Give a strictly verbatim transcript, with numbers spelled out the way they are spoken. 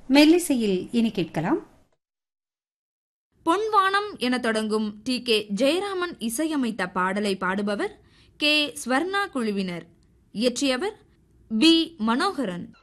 மெல்லிசையில் இனி கேட்கலாம். பொன்வானம் என தொடங்கும் டி கே ஜெயராமன் இசையமைத்த பாடலை பாடுபவர் கே ஸ்வர்ணா குழுவினர். இயற்றியவர் பி மனோகரன்.